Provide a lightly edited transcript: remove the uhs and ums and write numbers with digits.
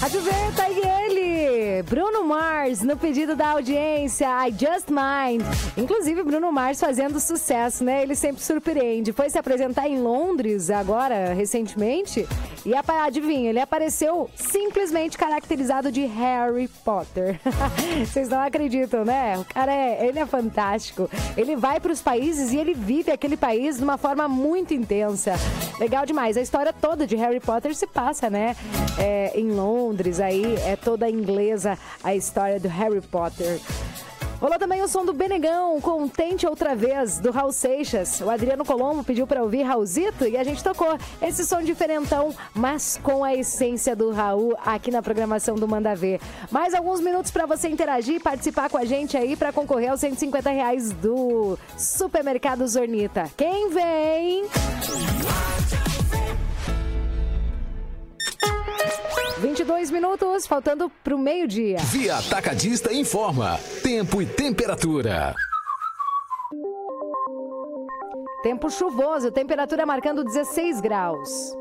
Pode ver, tá aí ele, Bruno Mars, no pedido da audiência, I Just Mind. Inclusive, Bruno Mars fazendo sucesso, né? Ele sempre surpreende. Foi se apresentar em Londres agora, recentemente, e adivinha, ele apareceu simplesmente caracterizado de Harry Potter. Vocês não acreditam, né? O cara ele é fantástico. Ele vai para os países e ele vive aquele país de uma forma muito intensa. Legal demais. A história toda de Harry Potter se passa, né? Em Londres, aí é toda inglesa a história do Harry Potter. Rolou também o som do Benegão com Tente Outra Vez, do Raul Seixas. O Adriano Colombo pediu pra ouvir Raulzito e a gente tocou esse som diferentão, mas com a essência do Raul aqui na programação do Manda Ver. Mais alguns minutos pra você interagir e participar com a gente aí pra concorrer aos R$150 do Supermercado Zornita. Quem vem? 22 minutos, faltando pro meio-dia. Via Atacadista informa. Tempo e temperatura. Tempo chuvoso, temperatura marcando 16 graus.